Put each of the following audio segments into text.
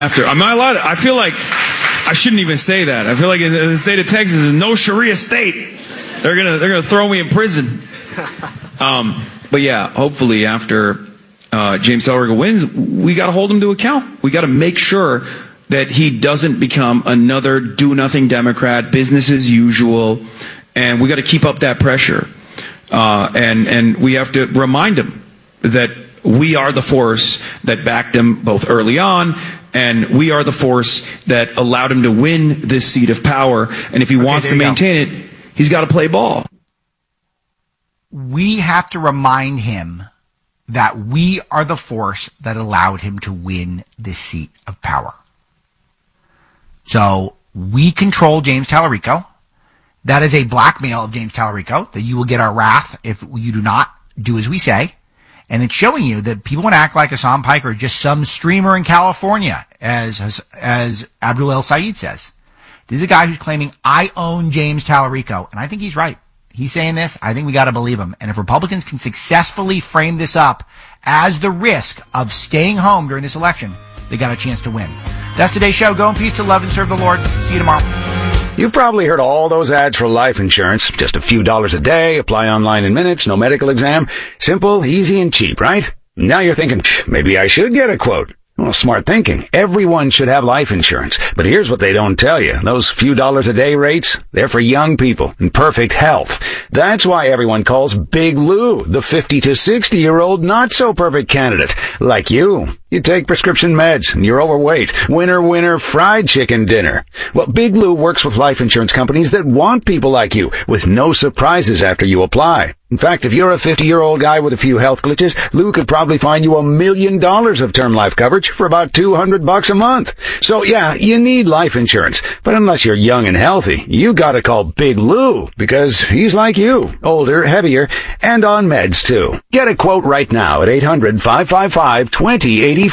After, am I allowed? I feel like I shouldn't even say that. I feel like in the state of Texas is no Sharia state. They're gonna throw me in prison. But yeah, hopefully after James Talarico wins, we got to hold him to account. We got to make sure that he doesn't become another do-nothing Democrat, business as usual, and we got to keep up that pressure. And we have to remind him that we are the force that backed him both early on, and we are the force that allowed him to win this seat of power. And if he wants to maintain it, he's got to play ball. We have to remind him that we are the force that allowed him to win this seat of power. So we control James Talarico. That is a blackmail of James Talarico, that you will get our wrath if you do not do as we say. And it's showing you that people want to act like Hassan Piker, just some streamer in California, as Abdul El Sayed says. This is a guy who's claiming, I own James Talarico. And I think he's right. He's saying this. I think we got to believe him. And if Republicans can successfully frame this up as the risk of staying home during this election, they got a chance to win. That's today's show. Go in peace to love and serve the Lord. See you tomorrow. You've probably heard all those ads for life insurance. Just a few dollars a day, apply online in minutes, no medical exam. Simple, easy, and cheap, right? Now you're thinking, maybe I should get a quote. Well, smart thinking. Everyone should have life insurance. But here's what they don't tell you. Those few dollars a day rates, they're for young people in perfect health. That's why everyone calls Big Lou the 50 to 60-year-old not-so-perfect candidate. Like you. You take prescription meds and you're overweight. Winner, fried chicken dinner. Well, Big Lou works with life insurance companies that want people like you with no surprises after you apply. In fact, if you're a 50-year-old guy with a few health glitches, Lou could probably find you $1 million of term life coverage for about $200 a month. So yeah, you need life insurance. But unless you're young and healthy, you gotta call Big Lou because he's like you. Older, heavier, and on meds too. Get a quote right now at 800-555-2085.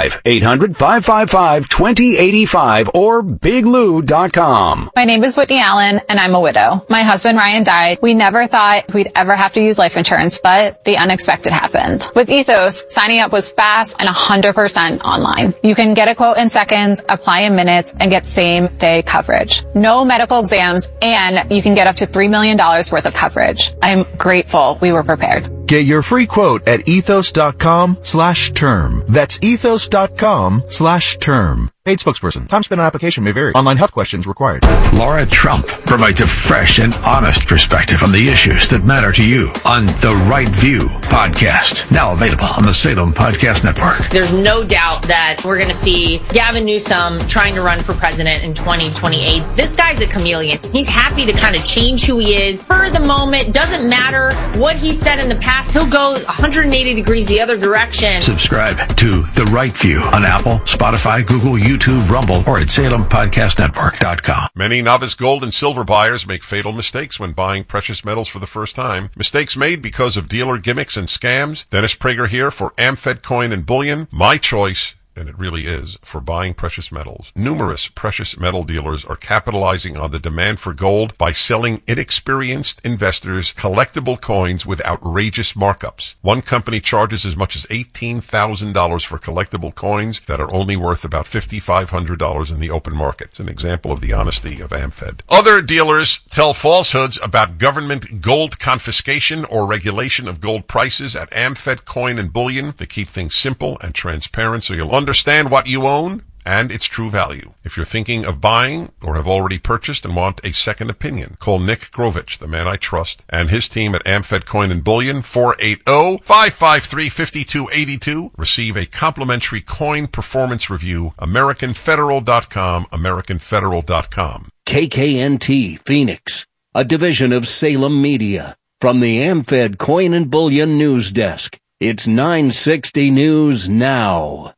800-555-2085 or biglou.com. My name is Whitney Allen, and I'm a widow. My husband Ryan died. We never thought we'd ever have to use life insurance, but the unexpected happened. With Ethos, signing up was fast and 100% online. You can get a quote in seconds, apply in minutes, and get same-day coverage. No medical exams, and you can get up to $3 million worth of coverage. I'm grateful we were prepared. Get your free quote at ethos.com/term. That's ethos.com/term. Paid spokesperson. Time spent on application may vary. Online health questions required. Laura Trump provides a fresh and honest perspective on the issues that matter to you on The Right View podcast. Now available on the Salem Podcast Network. There's no doubt that we're going to see Gavin Newsom trying to run for president in 2028. This guy's a chameleon. He's happy to kind of change who he is for the moment. Doesn't matter what he said in the past. He'll go 180 degrees the other direction. Subscribe to The Right View on Apple, Spotify, Google, YouTube, Rumble, or at SalemPodcastNetwork.com. Many novice gold and silver buyers make fatal mistakes when buying precious metals for the first time. Mistakes made because of dealer gimmicks and scams. Dennis Prager here for AmFed Coin and Bullion. My choice, and it really is, for buying precious metals. Numerous precious metal dealers are capitalizing on the demand for gold by selling inexperienced investors collectible coins with outrageous markups. One company charges as much as $18,000 for collectible coins that are only worth about $5,500 in the open market. It's an example of the honesty of AmFed. Other dealers tell falsehoods about government gold confiscation or regulation of gold prices at AmFed Coin and Bullion. They keep things simple and transparent so you'll understand what you own and its true value. If you're thinking of buying or have already purchased and want a second opinion, call Nick Grovich, the man I trust, and his team at AmFed Coin and Bullion, 480-553-5282. Receive a complimentary coin performance review, AmericanFederal.com, AmericanFederal.com. KKNT Phoenix, a division of Salem Media. From the AmFed Coin and Bullion News Desk, it's 960 News Now.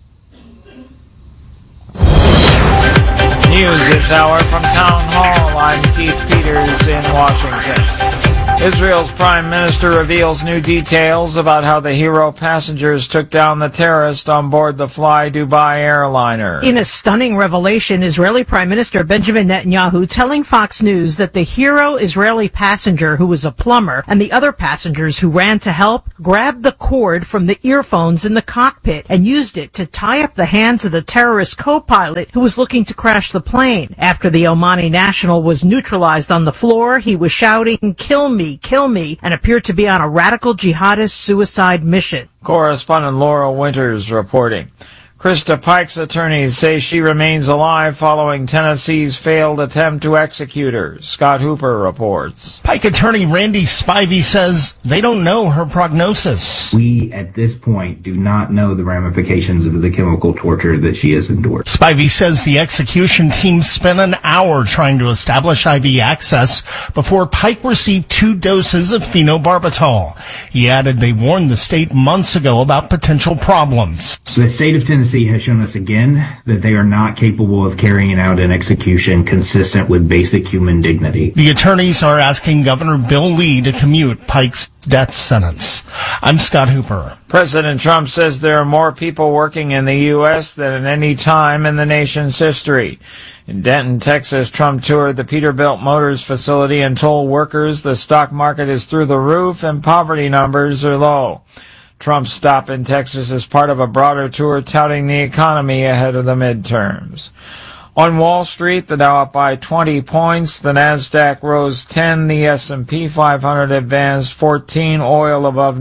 News this hour from Town Hall. I'm Keith Peters in Washington. Israel's prime minister reveals new details about how the hero passengers took down the terrorist on board the Fly Dubai airliner. In a stunning revelation, Israeli Prime Minister Benjamin Netanyahu telling Fox News that the hero Israeli passenger, who was a plumber, and the other passengers who ran to help, grabbed the cord from the earphones in the cockpit and used it to tie up the hands of the terrorist co-pilot who was looking to crash the plane. After the Omani national was neutralized on the floor, he was shouting, "Kill me, kill me," and appeared to be on a radical jihadist suicide mission. Correspondent Laura Winters reporting. Krista Pike's attorneys say she remains alive following Tennessee's failed attempt to execute her. Scott Hooper reports. Pike attorney Randy Spivey says they don't know her prognosis. We, at this point, do not know the ramifications of the chemical torture that she has endured. Spivey says the execution team spent an hour trying to establish IV access before Pike received 2 doses of phenobarbital. He added they warned the state months ago about potential problems. The state of Tennessee has shown us again that they are not capable of carrying out an execution consistent with basic human dignity. The attorneys are asking Governor Bill Lee to commute Pike's death sentence. I'm Scott Hooper. President Trump says there are more people working in the U.S. than at any time in the nation's history. In Denton, Texas, Trump toured the Peterbilt Motors facility and told workers the stock market is through the roof and poverty numbers are low. Trump's stop in Texas is part of a broader tour touting the economy ahead of the midterms. On Wall Street, the Dow up by 20 points, the Nasdaq rose 10, the S&P 500 advanced 14, oil above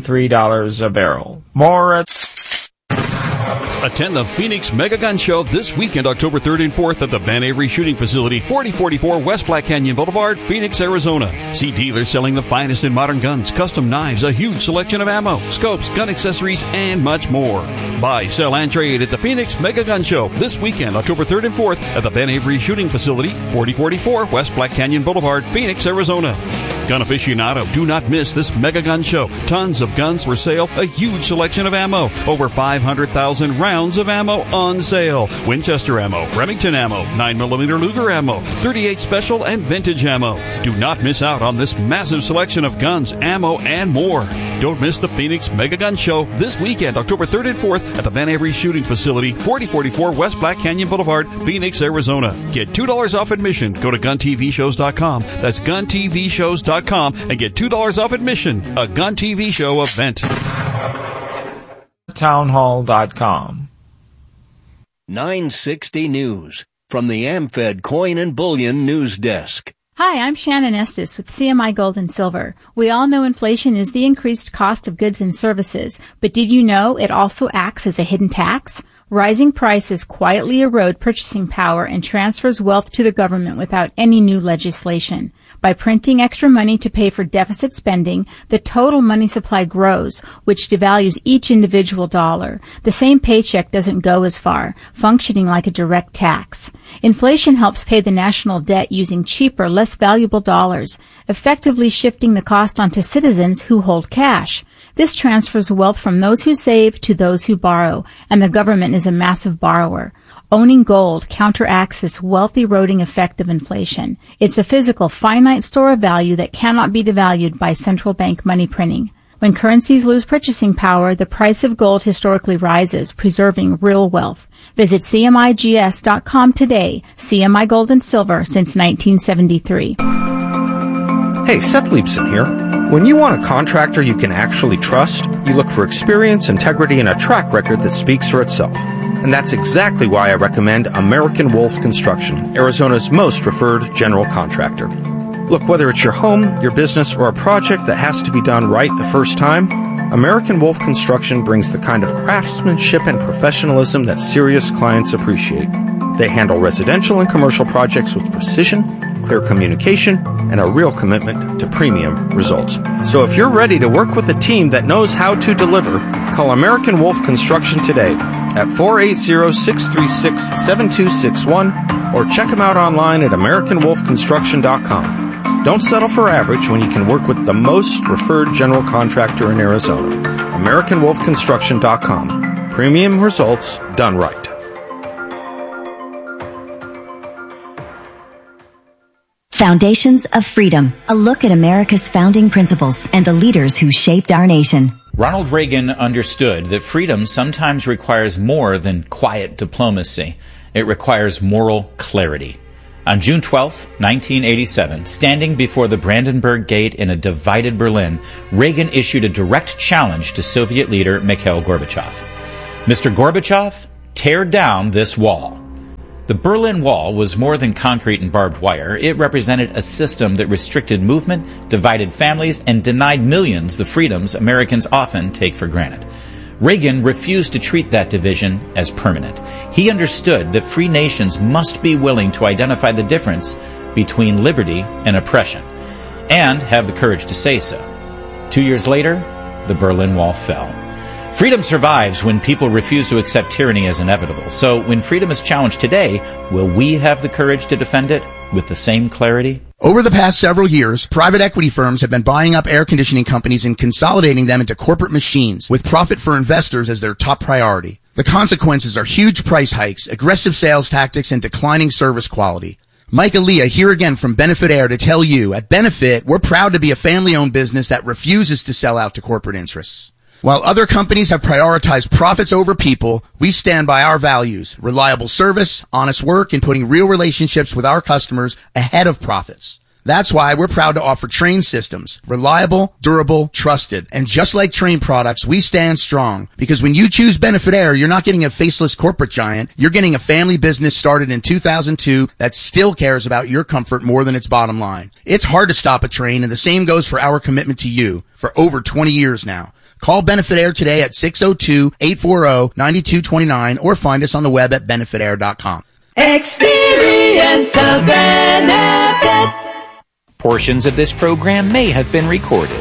$93 a barrel. More at... Attend the Phoenix Mega Gun Show this weekend, October 3rd and 4th at the Ben Avery Shooting Facility, 4044 West Black Canyon Boulevard, Phoenix, Arizona. See dealers selling the finest in modern guns, custom knives, a huge selection of ammo, scopes, gun accessories, and much more. Buy, sell, and trade at the Phoenix Mega Gun Show this weekend, October 3rd and 4th at the Ben Avery Shooting Facility, 4044 West Black Canyon Boulevard, Phoenix, Arizona. Gun aficionado, do not miss this Mega Gun Show. Tons of guns for sale, a huge selection of ammo, over 500,000 rounds of ammo on sale. Winchester ammo, Remington ammo, 9mm Luger ammo, 38 special and vintage ammo. Do not miss out on this massive selection of guns, ammo, and more. Don't miss the Phoenix Mega Gun Show this weekend, October 3rd and 4th at the Ben Avery Shooting Facility, 4044 West Black Canyon Boulevard, Phoenix, Arizona. Get $2 off admission. Go to GunTVShows.com. That's GunTVShows.com and get $2 off admission. A Gun TV Show event. Townhall.com. 960 News from the AmFed Coin and Bullion News Desk. Hi, I'm Shannon Estes with CMI Gold and Silver. We all know inflation is the increased cost of goods and services, but did you know it also acts as a hidden tax? Rising prices quietly erode purchasing power and transfers wealth to the government without any new legislation. By printing extra money to pay for deficit spending, the total money supply grows, which devalues each individual dollar. The same paycheck doesn't go as far, functioning like a direct tax. Inflation helps pay the national debt using cheaper, less valuable dollars, effectively shifting the cost onto citizens who hold cash. This transfers wealth from those who save to those who borrow, and the government is a massive borrower. Owning gold counteracts this wealth-eroding effect of inflation. It's a physical, finite store of value that cannot be devalued by central bank money printing. When currencies lose purchasing power, the price of gold historically rises, preserving real wealth. Visit CMIGS.com today. CMI Gold and Silver since 1973. Hey, Seth Leibson here. When you want a contractor you can actually trust, you look for experience, integrity, and a track record that speaks for itself. And that's exactly why I recommend American Wolf Construction, Arizona's most referred general contractor. Look, whether it's your home, your business, or a project that has to be done right the first time, American Wolf Construction brings the kind of craftsmanship and professionalism that serious clients appreciate. They handle residential and commercial projects with precision, clear communication, and a real commitment to premium results. So if you're ready to work with a team that knows how to deliver, call American Wolf Construction today at 480-636-7261 or check them out online at AmericanWolfConstruction.com. Don't settle for average when you can work with the most referred general contractor in Arizona. AmericanWolfConstruction.com. Premium results done right. Foundations of Freedom, a look at America's founding principles and the leaders who shaped our nation. Ronald Reagan understood that freedom sometimes requires more than quiet diplomacy. It requires moral clarity. On June 12, 1987, standing before the Brandenburg Gate in a divided Berlin, Reagan issued a direct challenge to Soviet leader Mikhail Gorbachev. Mr. Gorbachev, tear down this wall. The Berlin Wall was more than concrete and barbed wire. It represented a system that restricted movement, divided families, and denied millions the freedoms Americans often take for granted. Reagan refused to treat that division as permanent. He understood that free nations must be willing to identify the difference between liberty and oppression, and have the courage to say so. 2 years later, the Berlin Wall fell. Freedom survives when people refuse to accept tyranny as inevitable. So when freedom is challenged today, will we have the courage to defend it with the same clarity? Over the past several years, private equity firms have been buying up air conditioning companies and consolidating them into corporate machines, with profit for investors as their top priority. The consequences are huge price hikes, aggressive sales tactics, and declining service quality. Mike Aaliyah here again from Benefit Air to tell you, at Benefit, we're proud to be a family-owned business that refuses to sell out to corporate interests. While other companies have prioritized profits over people, we stand by our values: reliable service, honest work, and putting real relationships with our customers ahead of profits. That's why we're proud to offer Trane systems. Reliable, durable, trusted. And just like Trane products, we stand strong. Because when you choose Benefit Air, you're not getting a faceless corporate giant. You're getting a family business started in 2002 that still cares about your comfort more than its bottom line. It's hard to stop a Trane, and the same goes for our commitment to you for over 20 years now. Call Benefit Air today at 602-840-9229 or find us on the web at benefitair.com. Experience the benefit. Portions of this program may have been recorded.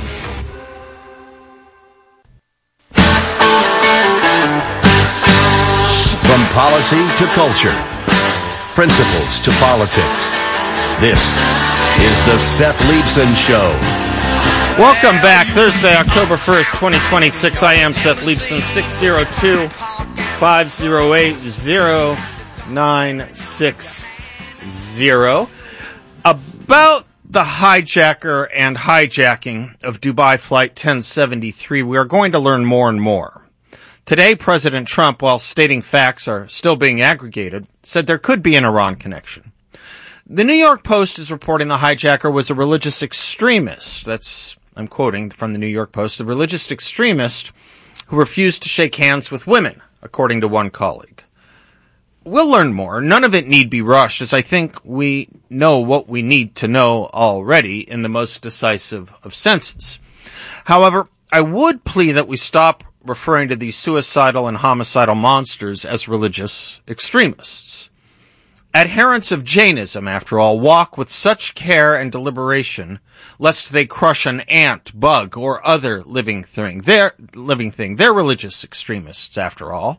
From policy to culture, principles to politics, this is the Seth Leibsohn Show. Welcome back. Thursday, October 1st, 2026. I am Seth Leibsohn, 602-508-0960. About the hijacker and hijacking of Dubai Flight 1073, we are going to learn more and more. Today, President Trump, while stating facts are still being aggregated, said there could be an Iran connection. The New York Post is reporting the hijacker was a religious extremist. I'm quoting from the New York Post, a religious extremist who refused to shake hands with women, according to one colleague. We'll learn more. None of it need be rushed, as I think we know what we need to know already in the most decisive of senses. However, I would plea that we stop referring to these suicidal and homicidal monsters as religious extremists. Adherents of Jainism, after all, walk with such care and deliberation lest they crush an ant, bug, or other living thing. They're religious extremists, after all.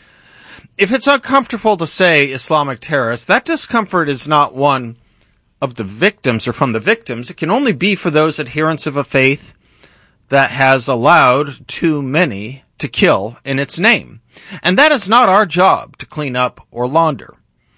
If it's uncomfortable to say Islamic terrorists, that discomfort is not one of the victims or from the victims. It can only be for those adherents of a faith that has allowed too many to kill in its name. And that is not our job to clean up or launder.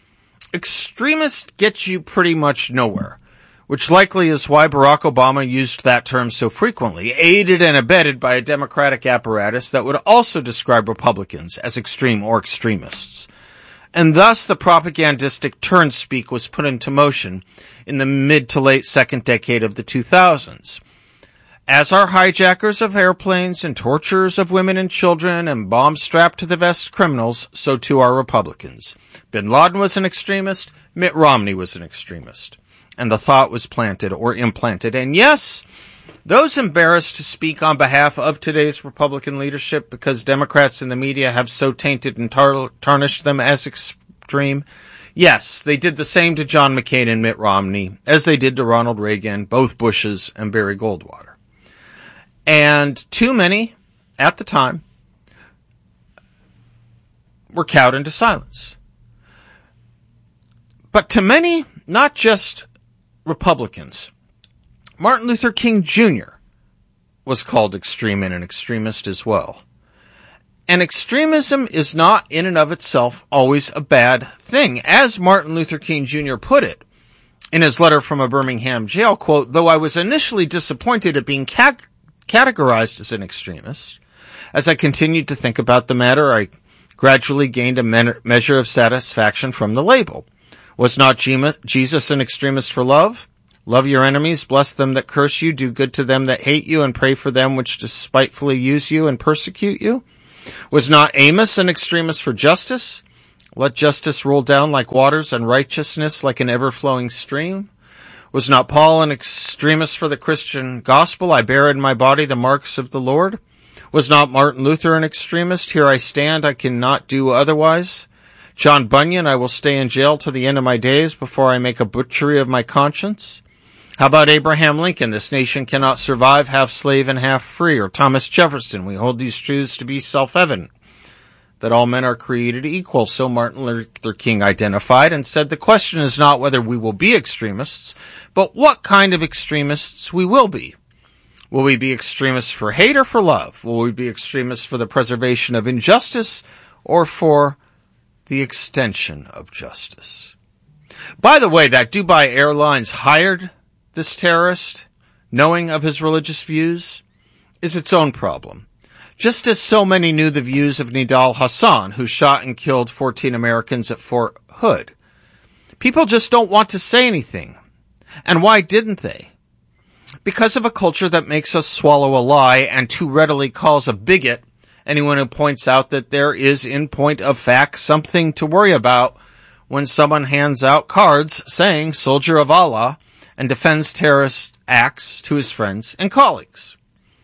Extremist gets you pretty much nowhere, which likely is why Barack Obama used that term so frequently, aided and abetted by a Democratic apparatus that would also describe Republicans as extreme or extremists. And thus the propagandistic turn-speak was put into motion in the mid to late second decade of the 2000s. As are hijackers of airplanes and torturers of women and children and bomb-strapped to the vest criminals, so too are Republicans. Bin Laden was an extremist, Mitt Romney was an extremist. And the thought was planted or implanted. And yes, those embarrassed to speak on behalf of today's Republican leadership because Democrats in the media have so tainted and tarnished them as extreme, yes, they did the same to John McCain and Mitt Romney as they did to Ronald Reagan, both Bushes, and Barry Goldwater. And too many, at the time, were cowed into silence. But to many, not just Republicans, Martin Luther King Jr. was called extreme and an extremist as well. And extremism is not in and of itself always a bad thing. As Martin Luther King Jr. put it, in his letter from a Birmingham jail, quote, though I was initially disappointed at being categorized as an extremist, as I continued to think about the matter, I gradually gained a measure of satisfaction from the label. Was not Jesus an extremist for love? Love your enemies, bless them that curse you, do good to them that hate you, and pray for them which despitefully use you and persecute you? Was not Amos an extremist for justice? Let justice roll down like waters and righteousness like an ever-flowing stream. Was not Paul an extremist for the Christian gospel? I bear in my body the marks of the Lord. Was not Martin Luther an extremist? Here I stand, I cannot do otherwise. John Bunyan, I will stay in jail to the end of my days before I make a butchery of my conscience. How about Abraham Lincoln? This nation cannot survive half slave and half free. Or Thomas Jefferson, we hold these truths to be self-evident, that all men are created equal. So Martin Luther King identified and said the question is not whether we will be extremists, but what kind of extremists we will be. Will we be extremists for hate or for love? Will we be extremists for the preservation of injustice or for the extension of justice? By the way, that Dubai Airlines hired this terrorist, knowing of his religious views, is its own problem. Just as so many knew the views of Nidal Hassan, who shot and killed 14 Americans at Fort Hood. People just don't want to say anything. And why didn't they? Because of a culture that makes us swallow a lie and too readily calls a bigot anyone who points out that there is, in point of fact, something to worry about when someone hands out cards saying "Soldier of Allah" and defends terrorist acts to his friends and colleagues.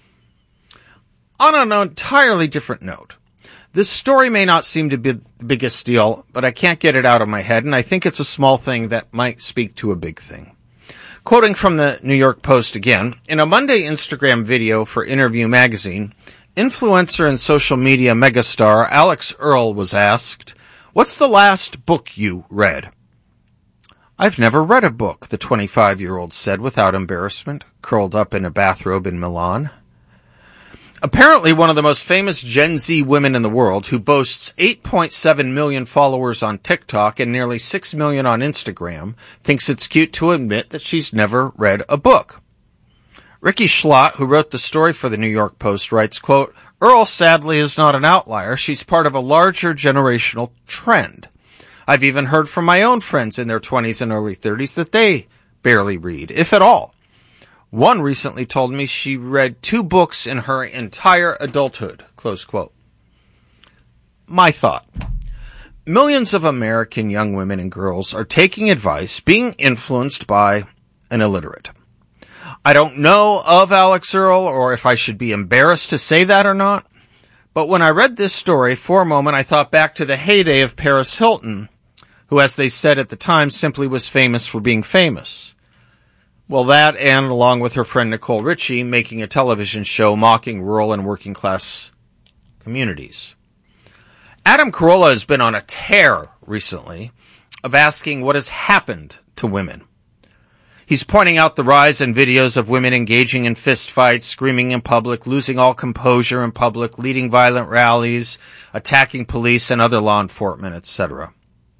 On an entirely different note, this story may not seem to be the biggest deal, but I can't get it out of my head, and I think it's a small thing that might speak to a big thing. Quoting from the New York Post again, in a Monday Instagram video for Interview magazine, influencer and social media megastar Alex Earle was asked, "What's the last book you read?" "I've never read a book," the 25-year-old said without embarrassment, curled up in a bathrobe in Milan. Apparently one of the most famous Gen Z women in the world, who boasts 8.7 million followers on TikTok and nearly 6 million on Instagram, thinks it's cute to admit that she's never read a book. Ricky Schlott, who wrote the story for the New York Post, writes, quote, "Earle sadly is not an outlier. She's part of a larger generational trend. I've even heard from my own friends in their 20s and early 30s that they barely read, if at all. One recently told me she read 2 books in her entire adulthood," close quote. My thought. Millions of American young women and girls are taking advice, being influenced by an illiterate. I don't know of Alex Earle, or if I should be embarrassed to say that or not, but when I read this story, for a moment I thought back to the heyday of Paris Hilton, who, as they said at the time, simply was famous for being famous. Well, that, and along with her friend Nicole Richie, making a television show mocking rural and working class communities. Adam Carolla has been on a tear recently of asking what has happened to women. He's pointing out the rise in videos of women engaging in fistfights, screaming in public, losing all composure in public, leading violent rallies, attacking police and other law enforcement, etc.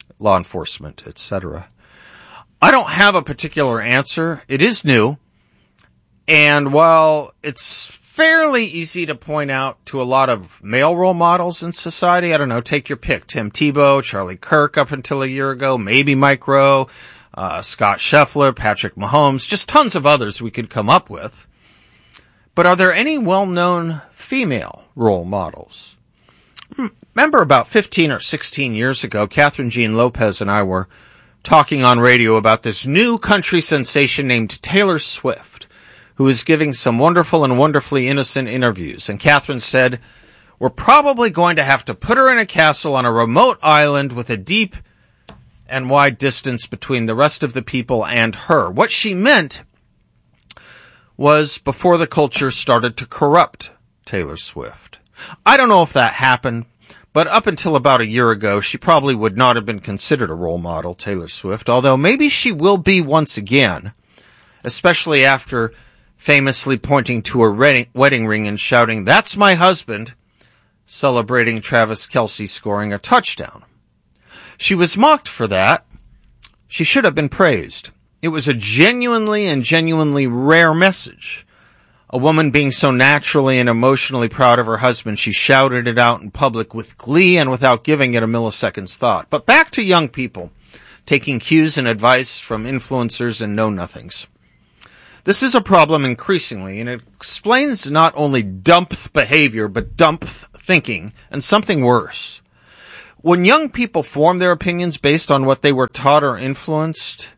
I don't have a particular answer. It is new. And while it's fairly easy to point out to a lot of male role models in society, I don't know, take your pick. Tim Tebow, Charlie Kirk up until a year ago, maybe Mike Rowe, Scott Scheffler, Patrick Mahomes, just tons of others we could come up with. But are there any well-known female role models? Remember about 15 or 16 years ago, Catherine Jean Lopez and I were talking on radio about this new country sensation named Taylor Swift, who is giving some wonderful and wonderfully innocent interviews. And Catherine said, "We're probably going to have to put her in a castle on a remote island with a deep and wide distance between the rest of the people and her." What she meant was before the culture started to corrupt Taylor Swift. I don't know if that happened, but up until about a year ago, she probably would not have been considered a role model, Taylor Swift, although maybe she will be once again, especially after famously pointing to her wedding ring and shouting, "That's my husband," celebrating Travis Kelce scoring a touchdown. She was mocked for that. She should have been praised. It was a genuinely rare message. A woman being so naturally and emotionally proud of her husband, she shouted it out in public with glee and without giving it a millisecond's thought. But back to young people, taking cues and advice from influencers and know-nothings. This is a problem increasingly, and it explains not only dumpth behavior, but dumpth thinking, and something worse. When young people form their opinions based on what they were taught or influenced,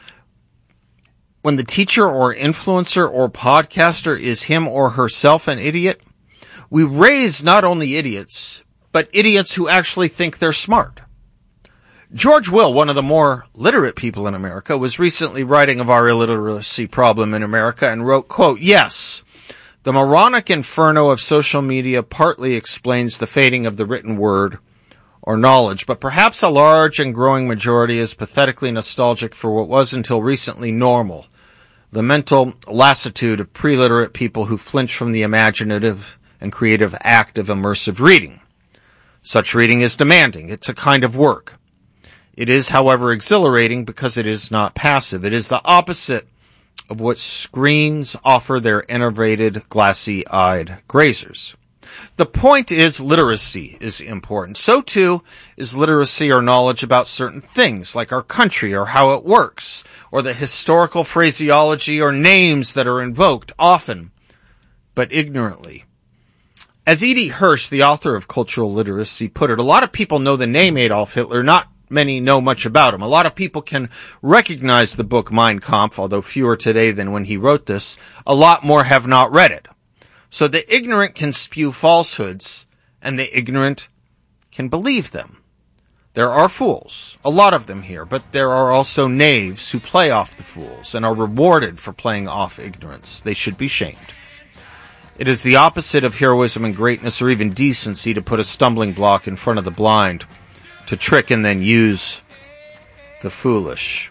when the teacher or influencer or podcaster is him or herself an idiot, we raise not only idiots, but idiots who actually think they're smart. George Will, one of the more literate people in America, was recently writing of our illiteracy problem in America and wrote, quote, "Yes, the moronic inferno of social media partly explains the fading of the written word or knowledge, but perhaps a large and growing majority is pathetically nostalgic for what was until recently normal, the mental lassitude of pre-literate people who flinch from the imaginative and creative act of immersive reading. Such reading is demanding. It's a kind of work. It is, however, exhilarating because it is not passive. It is the opposite of what screens offer their enervated, glassy-eyed grazers. The point is literacy is important. So, too, is literacy or knowledge about certain things, like our country or how it works, or the historical phraseology or names that are invoked often, but ignorantly. As E.D. Hirsch, the author of Cultural Literacy, put it, a lot of people know the name Adolf Hitler, not many know much about him. A lot of people can recognize the book Mein Kampf, although fewer today than when he wrote this. A lot more have not read it. So the ignorant can spew falsehoods, and the ignorant can believe them. There are fools, a lot of them here, but there are also knaves who play off the fools and are rewarded for playing off ignorance. They should be shamed. It is the opposite of heroism and greatness or even decency to put a stumbling block in front of the blind, to trick and then use the foolish.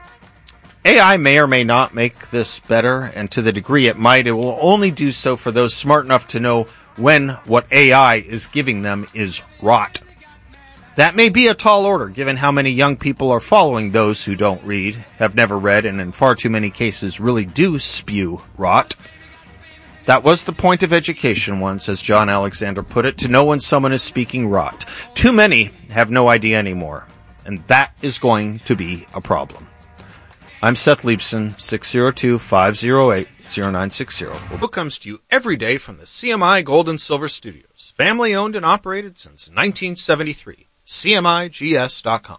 AI may or may not make this better, and to the degree it might, it will only do so for those smart enough to know when what AI is giving them is rot. That may be a tall order, given how many young people are following those who don't read, have never read, and in far too many cases really do spew rot. That was the point of education once, as John Alexander put it, to know when someone is speaking rot. Too many have no idea anymore, and that is going to be a problem. I'm Seth Leibson, 602-508-0960. The book comes to you every day from the CMI Gold and Silver Studios, family owned and operated since 1973. CMIGS.com.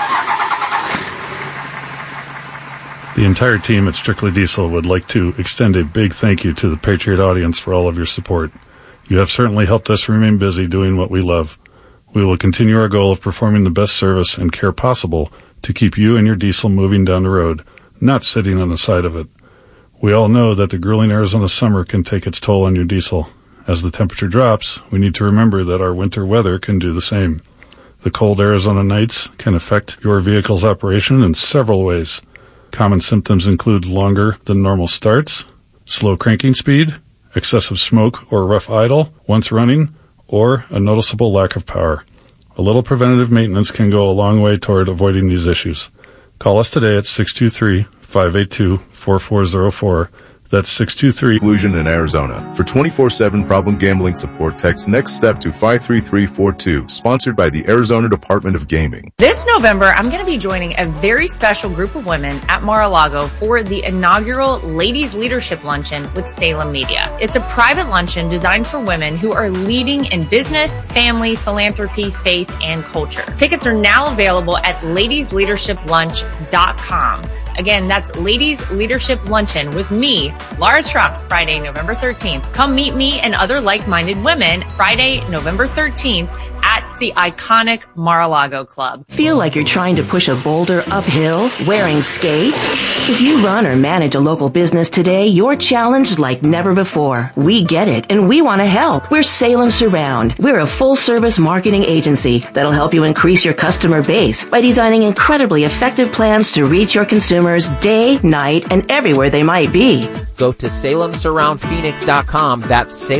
The entire team at Strictly Diesel would like to extend a big thank you to the Patriot audience for all of your support. You have certainly helped us remain busy doing what we love. We will continue our goal of performing the best service and care possible to keep you and your diesel moving down the road, not sitting on the side of it. We all know that the grueling Arizona summer can take its toll on your diesel. As the temperature drops, we need to remember that our winter weather can do the same. The cold Arizona nights can affect your vehicle's operation in several ways. Common symptoms include longer than normal starts, slow cranking speed, excessive smoke or rough idle once running, or a noticeable lack of power. A little preventative maintenance can go a long way toward avoiding these issues. Call us today at 623-582-4404. That's 623 Exclusion in Arizona. For 24/7 problem gambling support, text Next Step to 53342. Sponsored by the Arizona Department of Gaming. This November, I'm going to be joining a very special group of women at Mar-a-Lago for the inaugural Ladies Leadership Luncheon with Salem Media. It's a private luncheon designed for women who are leading in business, family, philanthropy, faith, and culture. Tickets are now available at ladiesleadershiplunch.com. Again, that's Ladies Leadership Luncheon with me, Laura Trump, Friday, November 13th. Come meet me and other like-minded women Friday, November 13th at the iconic Mar-a-Lago Club. Feel like you're trying to push a boulder uphill wearing skates? If you run or manage a local business today, you're challenged like never before. We get it, and we want to help. We're Salem Surround. We're a full-service marketing agency that'll help you increase your customer base by designing incredibly effective plans to reach your consumers day, night, and everywhere they might be. Go to SalemSurroundPhoenix.com. That's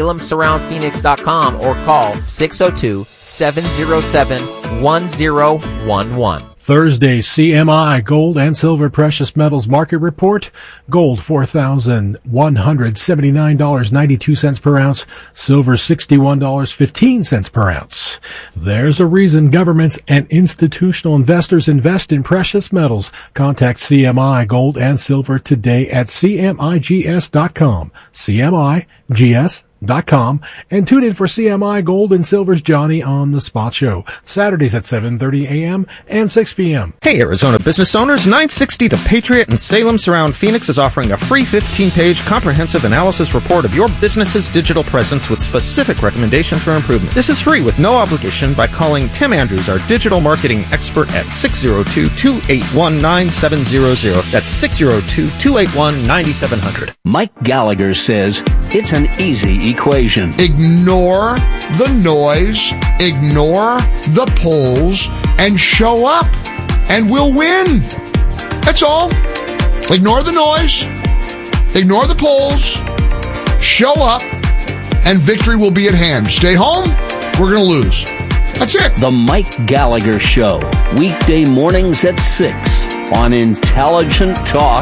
SalemSurroundPhoenix.com or call 602-707-1011. Thursday CMI Gold and Silver Precious Metals Market Report. Gold $4,179.92 per ounce. Silver $61.15 per ounce. There's a reason governments and institutional investors invest in precious metals. Contact CMI Gold and Silver today at CMIGS.com. CMIGS.com. And tune in for CMI Gold and Silver's Johnny on the Spot Show, Saturdays at 7:30 a.m. and 6 p.m. Hey, Arizona business owners, 960 The Patriot in Salem Surround Phoenix is offering a free 15-page comprehensive analysis report of your business's digital presence with specific recommendations for improvement. This is free with no obligation by calling Tim Andrews, our digital marketing expert, at 602-281-9700. That's 602-281-9700. Mike Gallagher says it's an easy equation. Ignore the noise, ignore the polls, and show up, and we'll win. That's all. Ignore the noise, ignore the polls, show up, and victory will be at hand. Stay home, we're going to lose. That's it. The Mike Gallagher Show, weekday mornings at 6 on Intelligent Talk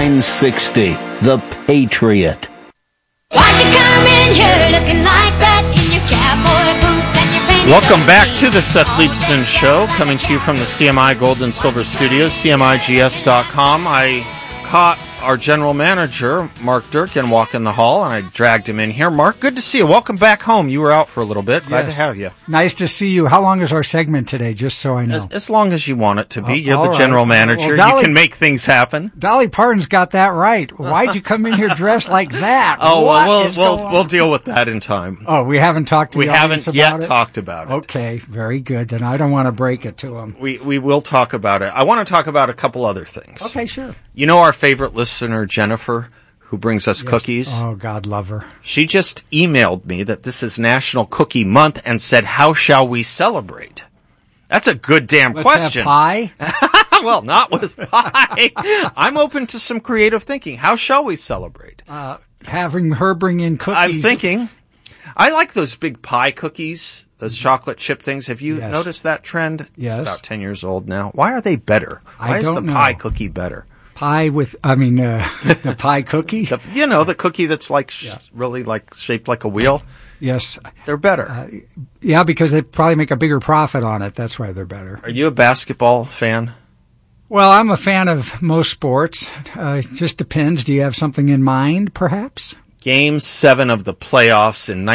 960, The Patriot. Why'd you come in here looking like that in your cowboy boots and your painted Welcome back to the Seth Leibson Show, coming to you from the CMI Gold and Silver Studios, CMIGS.com. I caught our general manager, Mark Durkin, walking the hall, and I dragged him in here. Mark, good to see you. Welcome back home. You were out for a little bit. Glad to have you. Nice to see you. How long is our segment today, just so I know? As long as you want it to be. You're the right. general manager. Well, you can make things happen. Dolly Parton's got that right. Why'd you come in here dressed like that? Oh, well, we'll deal with that in time. Oh, we haven't talked to the audience about it? We haven't yet talked about it. Okay, very good. Then I don't want to break it to them. We will talk about it. I want to talk about a couple other things. Okay, sure. You know our favorite listener, Jennifer, who brings us cookies? Oh, God love her. She just emailed me that this is National Cookie Month and said, how shall we celebrate? That's a good damn question. Have pie? Well, not with pie. I'm open to some creative thinking. How shall we celebrate? Having her bring in cookies. I'm thinking, I like those big pie cookies, those chocolate chip things. Have you noticed that trend? Yes. It's about 10 years old now. Why are they better? Why is the pie cookie better? Pie with, the pie cookie? The cookie that's like really like shaped like a wheel. Yes. They're better. Yeah, because they probably make a bigger profit on it. That's why they're better. Are you a basketball fan? Well, I'm a fan of most sports. It just depends. Do you have something in mind, perhaps? Game 7 of the playoffs in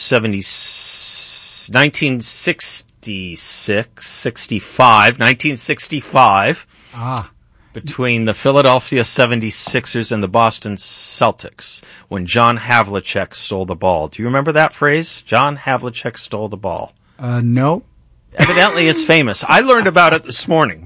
1965. Between the Philadelphia 76ers and the Boston Celtics, when John Havlicek stole the ball. Do you remember that phrase? John Havlicek stole the ball. No. Evidently, it's famous. I learned about it this morning.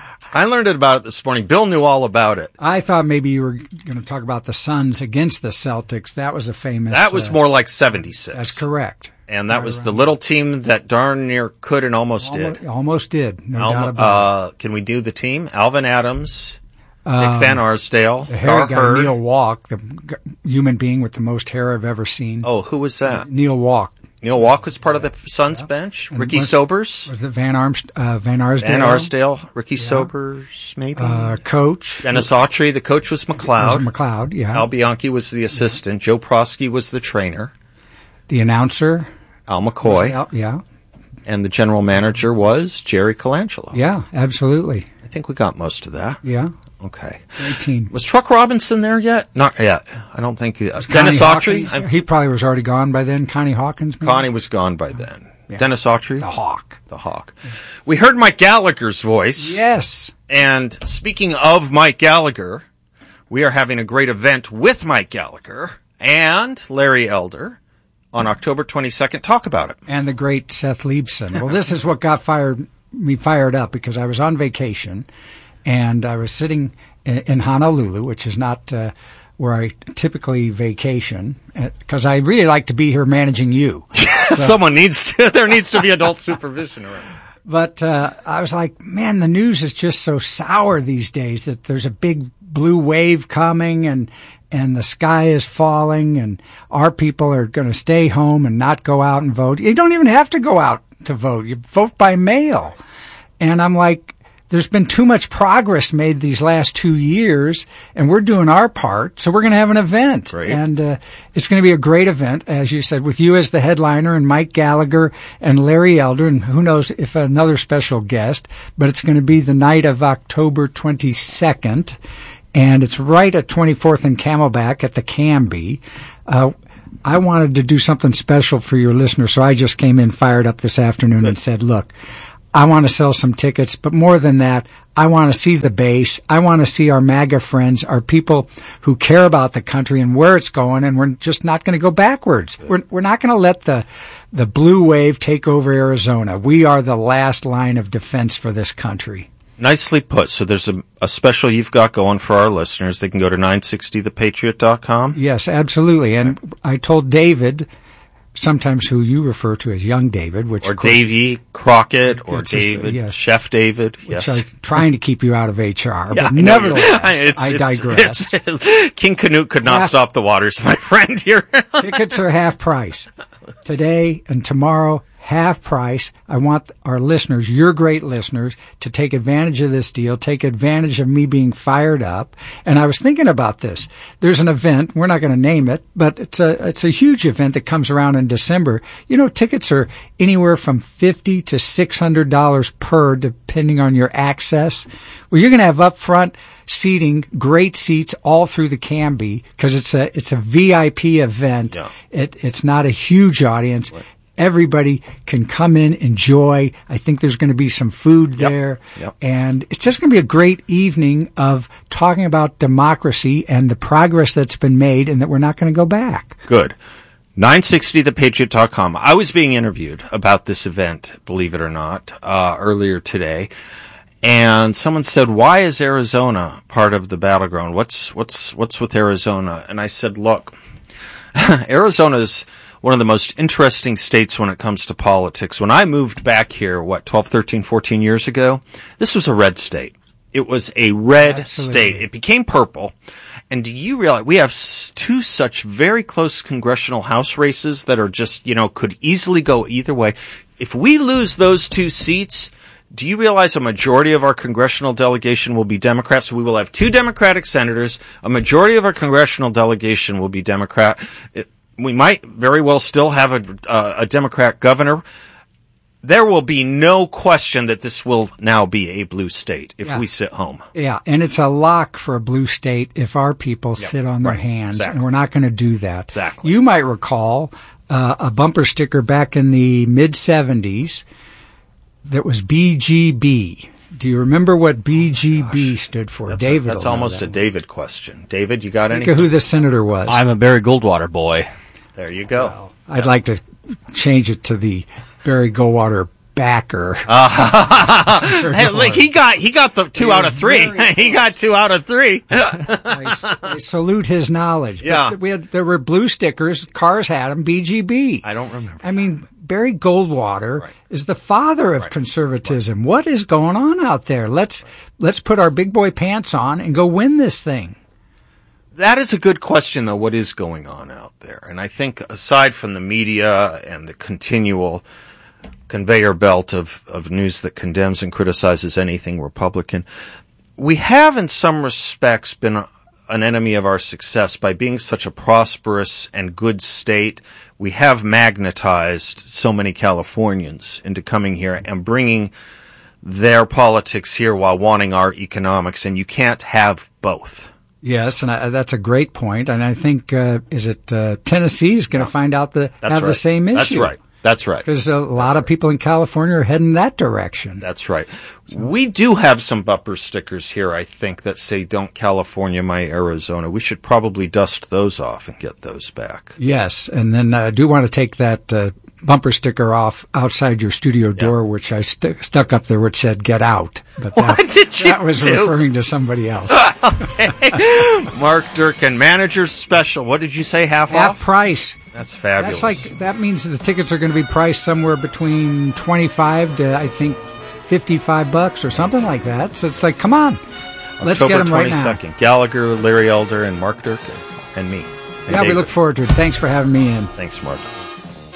Bill knew all about it. I thought maybe you were going to talk about the Suns against the Celtics. That was a famous... That was more like 76. That's correct. And that was the little team that darn near could and almost did. Almost did. No doubt about it. Can we do the team? Alvin Adams, Dick Van Arsdale, the hairy guy, Hurd. Neil Walk, the human being with the most hair I've ever seen. Oh, who was that? Neil Walk. Neil Walk was part of the Suns bench. And Ricky Sobers. Was it Van Arsdale? Van Arsdale. Ricky Sobers, maybe. Coach. Dennis Autry. The coach was McLeod. McLeod, yeah. Al Bianchi was the assistant. Joe Prosky was the trainer. The announcer. Al McCoy. Yeah. And the general manager was Jerry Colangelo. Yeah, absolutely. I think we got most of that. Yeah. Okay. 18. Was Truck Robinson there yet? Not yet. I don't think. Dennis Autry? He probably was already gone by then. Connie Hawkins? Maybe? Connie was gone by then. Yeah. Dennis Autry? The Hawk. We heard Mike Gallagher's voice. Yes. And speaking of Mike Gallagher, we are having a great event with Mike Gallagher and Larry Elder on October 22nd. Talk about it. And the great Seth Leibson. Well, this is what got me fired up, because I was on vacation and I was sitting in Honolulu, which is not where I typically vacation, because I really like to be here managing you. So, there needs to be adult supervision around. But I was like, man, the news is just so sour these days that there's a big blue wave coming and the sky is falling and our people are going to stay home and not go out and vote. You don't even have to go out to vote. You vote by mail. And I'm like, there's been too much progress made these last 2 years, and we're doing our part. So we're going to have an event. Great. And it's going to be a great event, as you said, with you as the headliner and Mike Gallagher and Larry Elder, and who knows if another special guest. But it's going to be the night of October 22nd, and it's right at 24th and Camelback at the Canby. I wanted to do something special for your listeners, so I just came in fired up this afternoon and said, look, I want to sell some tickets, but more than that, I want to see the base. I want to see our MAGA friends, our people who care about the country and where it's going, and we're just not going to go backwards. We're not going to let the blue wave take over Arizona. We are the last line of defense for this country. Nicely put. So there's a special you've got going for our listeners. They can go to 960thepatriot.com. Yes, absolutely. And I told David, sometimes who you refer to as Young David, which or Davy Crockett or David, yes. Chef David. Which Yes, I'm trying to keep you out of HR, Yeah, but I know nevertheless, I digress. King Canute could not stop the waters, my friend here. Tickets are half price today and tomorrow. Half price. I want our listeners, your great listeners, to take advantage of this deal, take advantage of me being fired up. And I was thinking about this. There's an event, we're not going to name it, but it's a huge event that comes around in December. You know, tickets are anywhere from $50 to $600 per, depending on your access. Well, you're going to have upfront seating, great seats all through the Canby, because it's a VIP event. Yeah. It's not a huge audience. Right. Everybody can come in, enjoy. I think there's going to be some food there. Yep. And it's just going to be a great evening of talking about democracy and the progress that's been made and that we're not going to go back. Good. 960thepatriot.com. I was being interviewed about this event, believe it or not, earlier today. And someone said, why is Arizona part of the battleground? What's with Arizona? And I said, look, Arizona's one of the most interesting states when it comes to politics. When I moved back here, 12, 13, 14 years ago, this was a red state. It was a red state. It became purple. And do you realize we have two such very close congressional House races that are just, could easily go either way. If we lose those two seats, do you realize a majority of our congressional delegation will be Democrats? So we will have 2 Democratic senators. A majority of our congressional delegation will be Democrat. We might very well still have a Democrat governor. There will be no question that this will now be a blue state if we sit home. Yeah, and it's a lock for a blue state if our people sit on their hands, and we're not going to do that. Exactly. You might recall a bumper sticker back in the mid-'70s that was BGB. Do you remember what BGB stood for? David. That's almost a David question. David, you got any? Think of who the senator was. I'm a Barry Goldwater boy. There you go. Well, I'd like to change it to the Barry Goldwater backer. Hey, look, he got the 2 out of 3. He got 2 out of 3. I salute his knowledge. Yeah. But there were blue stickers. Cars had them. BGB. I don't remember. I mean, Barry Goldwater is the father of conservatism. Right. What is going on out there? Let's put our big boy pants on and go win this thing. That is a good question, though. What is going on out there? And I think aside from the media and the continual conveyor belt of news that condemns and criticizes anything Republican, we have in some respects been an enemy of our success by being such a prosperous and good state. We have magnetized so many Californians into coming here and bringing their politics here while wanting our economics, and you can't have both. Yes, and that's a great point. And I think, Tennessee is going to find out the same issue. That's right. Because a lot of people in California are heading that direction. That's right. So. We do have some bumper stickers here, I think, that say, "Don't California my Arizona." We should probably dust those off and get those back. Yes, and then I do want to take that bumper sticker off outside your studio door, which I stuck up there, which said "Get out." But that was referring to somebody else. Okay. Mark Durkin, manager's special. What did you say? Half off? Price. That's fabulous. That means the tickets are going to be priced somewhere between $25 to I think $55 or something like that. So it's like, come on, let's get them right now. October 22nd. Gallagher, Larry Elder, and Mark Durkin, and me. And David. We look forward to it. Thanks for having me in. Thanks, Mark.